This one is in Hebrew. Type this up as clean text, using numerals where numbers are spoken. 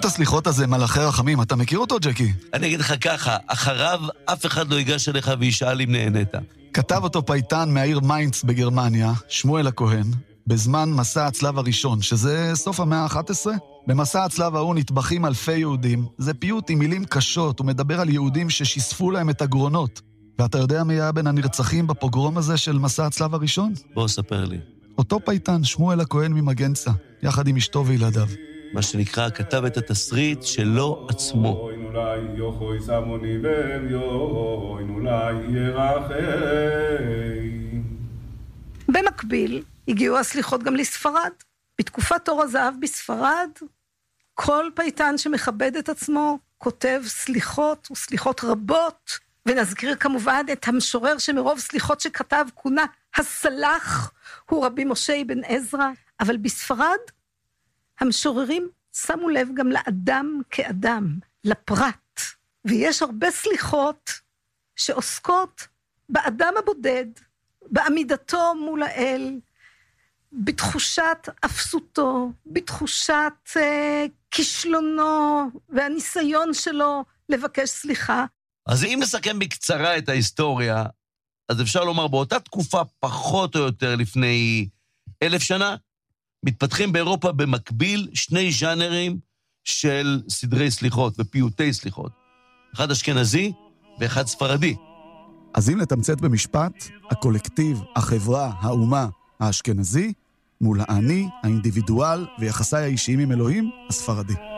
פיוט הסליחות הזה, מלאכי רחמים, אתה מכיר אותו, ג'קי? אני אגיד לך ככה, אחריו אף אחד לא ייגש אליך וישאל אם נהנית. כתב אותו פייטן מהעיר מיינץ בגרמניה, שמואל הכהן, בזמן מסע הצלב הראשון, שזה סוף המאה ה-11. במסע הצלב ההוא נטבחים אלפי יהודים. זה פיוט עם מילים קשות, הוא מדבר על יהודים ששיספו להם את הגרונות. ואתה יודע מי היה בין הנרצחים בפוגרום הזה של מסע הצלב הראשון? בוא ספר לי. אותו פייטן, שמואל הכהן ממגנצה, יחד עם אשתו וילדיו. מה שנקרא, כתב את התסריט שלו עצמו. במקביל, הגיעו הסליחות גם לספרד. בתקופת תור הזהב בספרד, כל פייטן שמכבד את עצמו כותב סליחות וסליחות רבות, ונזכיר כמובן את המשורר שמרוב סליחות שכתב כונה הסלח, הוא רבי משה אבן עזרא. אבל בספרד המשוררים שמו לב גם לאדם כאדם, לפרט, ויש הרבה סליחות שעוסקות באדם הבודד, בעמידתו מול האל, בתחושת אפסותו, בתחושת כישלונו והניסיון שלו לבקש סליחה. אז אם נסכם בקצרה את ההיסטוריה, אז אפשר לומר באותה תקופה פחות או יותר לפני 1000 שנה, מתפתחים באירופה במקביל שני ז'אנרים של סדרי סליחות ופיוטי סליחות. אחד אשכנזי ואחד ספרדי. אז אם לתמצת במשפט, הקולקטיב, החברה, האומה, האשכנזי, מול האני, האינדיבידואל ויחסיי האישיים עם אלוהים, הספרדי.